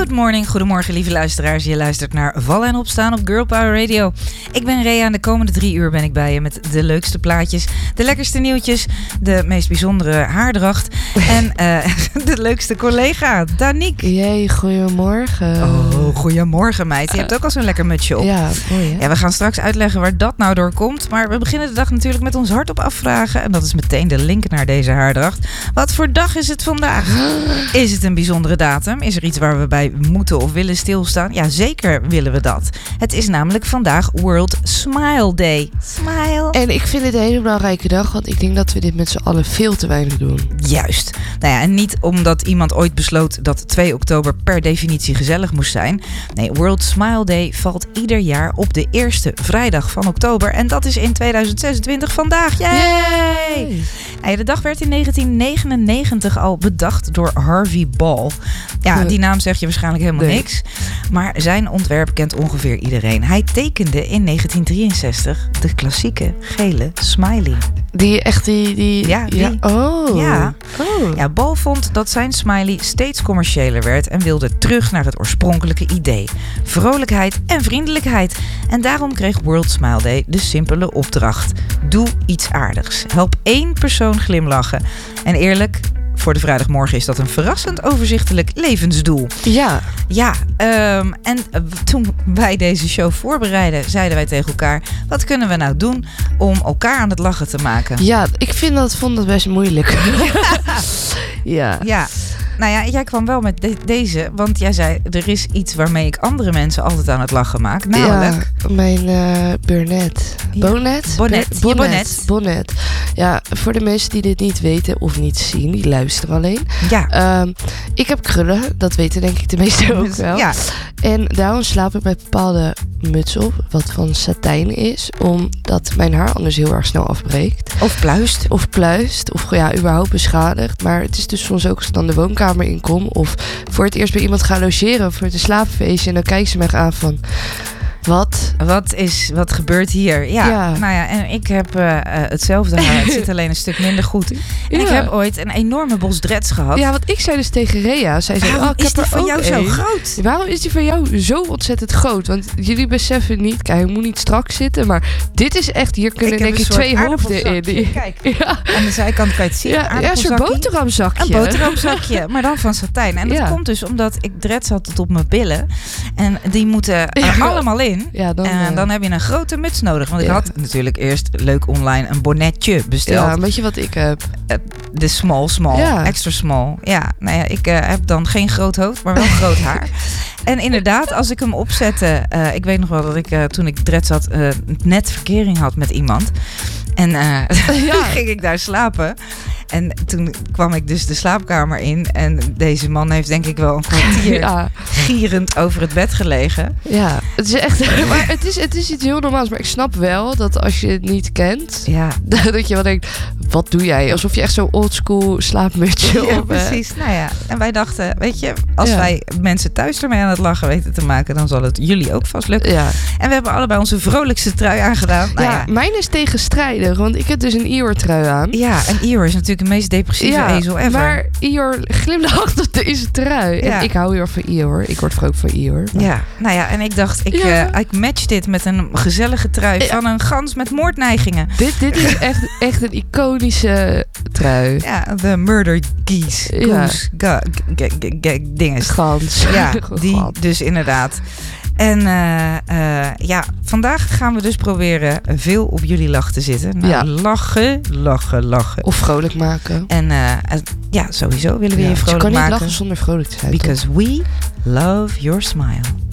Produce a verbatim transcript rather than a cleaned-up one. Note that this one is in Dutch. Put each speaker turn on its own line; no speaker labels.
Good morning, goedemorgen lieve luisteraars. Je luistert naar Vallen en Opstaan op Girl Power Radio. Ik ben Rea en de komende drie uur ben ik bij je met de leukste plaatjes, de lekkerste nieuwtjes, de meest bijzondere haardracht en uh, de leukste collega, Danique.
Jee, goedemorgen.
Oh, goedemorgen meid. Je hebt ook al zo'n lekker mutsje op.
Ja, mooi hè?
Ja, we gaan straks uitleggen waar dat nou door komt. Maar we beginnen de dag natuurlijk met ons hart op afvragen. En dat is meteen de link naar deze haardracht. Wat voor dag is het vandaag? Is het een bijzondere datum? Is er iets waar we bij moeten of willen stilstaan? Ja, zeker willen we dat. Het is namelijk vandaag World Smile Day. Smile.
En ik vind het een hele belangrijke dag, want ik denk dat we dit met z'n allen veel te weinig doen.
Juist. Nou ja, en niet omdat iemand ooit besloot dat twee oktober per definitie gezellig moest zijn. Nee, World Smile Day valt ieder jaar op de eerste vrijdag van oktober. En dat is in tweeduizend zesentwintig vandaag. Yay! Yay! Nou ja, de dag werd in negentien negenennegentig al bedacht door Harvey Ball. Ja, die naam zegt je waarschijnlijk helemaal nee. niks. Maar zijn ontwerp kent ongeveer iedereen. Hij tekende in negentien drieënzestig de klassieke gele smiley.
Die echt die... die
ja, die.
Ja. Oh.
Ja.
Oh.
Ja, Ball vond dat zijn smiley steeds commerciëler werd en wilde terug naar het oorspronkelijke idee. Vrolijkheid en vriendelijkheid. En daarom kreeg World Smile Day de simpele opdracht. Doe iets aardigs. Help één persoon glimlachen. En eerlijk, voor de vrijdagmorgen is dat een verrassend overzichtelijk levensdoel.
Ja.
Ja, um, en toen wij deze show voorbereiden, zeiden wij tegen elkaar, wat kunnen we nou doen om elkaar aan het lachen te maken?
Ja, ik vind dat, vond dat best moeilijk. ja.
Ja. Nou ja, jij kwam wel met de- deze, want jij zei, er is iets waarmee ik andere mensen altijd aan het lachen maak. Namelijk...
Ja, mijn uh, Burnett.
Ja.
Bonnet?
Bonnet.
Bonnet.
Je bonnet.
Bonnet. Ja, voor de mensen die dit niet weten of niet zien, die luisteren alleen.
Ja.
Um, ik heb krullen, dat weten denk ik de meesten ook wel.
Ja.
En daarom slaap ik met bepaalde muts op, wat van satijn is, omdat mijn haar anders heel erg snel afbreekt.
Of pluist.
Of pluist, of ja, überhaupt beschadigd. Maar het is dus soms ook als ik dan de woonkamer inkom of voor het eerst bij iemand ga logeren voor het slaapfeestje en dan kijkt ze mij aan van... Wat?
Wat is, wat gebeurt hier? Ja,
ja.
Nou ja, en ik heb uh, uh, hetzelfde haar. Het zit alleen een stuk minder goed. En
ja.
ik heb ooit een enorme bos dreads gehad.
Ja, want ik zei dus tegen Rea, zij zei,
waarom
oh, ik
is
heb
die
er
van
ook
jou zo
een.
groot?
Waarom is die van jou zo ontzettend groot? Want jullie beseffen niet, kijk, hij moet niet strak zitten, maar dit is echt, hier kunnen denk ik twee hoofden in.
Kijk,
ja.
aan de zijkant kan je het zien.
Ja, ja, zo'n boterhamzakje.
Een boterhamzakje, maar dan van satijn. En dat
ja.
komt dus omdat ik dreads had tot op mijn billen. En die moeten er
ja.
allemaal in.
Ja, dan,
en dan heb je een grote muts nodig. Want
ja.
ik had natuurlijk eerst leuk online een bonnetje besteld.
Ja, weet je wat ik heb?
De small, small, ja. extra small. Ja, nou ja, ik uh, heb dan geen groot hoofd, maar wel groot haar. En inderdaad, als ik hem opzette... Uh, ik weet nog wel dat ik uh, toen ik dreads had... Uh, net verkering had met iemand. En uh, ja. ging ik daar slapen. En toen kwam ik dus de slaapkamer in. En deze man heeft denk ik wel een kwartier ja. gierend over het bed gelegen.
Ja, het is echt... Maar het is, het is iets heel normaals. Maar ik snap wel dat als je het niet kent...
Ja.
Dat je wel denkt, wat doe jij? Alsof je echt zo'n oldschool slaapmutsje
ja,
op...
precies. Nou ja, en wij dachten, weet je... Als
ja.
wij mensen thuis ermee aan het lachen weten te maken... dan zal het jullie ook vast lukken.
Ja.
En we hebben allebei onze vrolijkste trui aangedaan. Nou
ja,
ja,
mijn is tegenstrijdig. Want ik heb dus een Eeyore trui aan.
Ja, en Eeyore is natuurlijk de meest depressieve
ja,
ezel ever.
Maar Eeyore glimlacht op deze trui.
Ja.
En ik hou heel erg van Eeyore. Ik word ook van Eeyore. Maar...
Ja, nou ja, en ik dacht, ik, ja. uh, ik match dit met een gezellige trui ja. van een gans met moordneigingen.
Dit, dit is echt, echt een iconische trui.
Ja, de murder geese.
Ja.
Goose. Ga, ga, ga, ga, dinges.
Gans.
Ja, die dus inderdaad. En uh, uh, ja, vandaag gaan we dus proberen veel op jullie lach te zitten. Nou, ja. Lachen, lachen, lachen.
Of vrolijk maken.
En uh, uh, ja, sowieso willen we ja, je vrolijk maken.
Je kan niet lachen zonder vrolijk te zijn.
Because toch? We love your smile.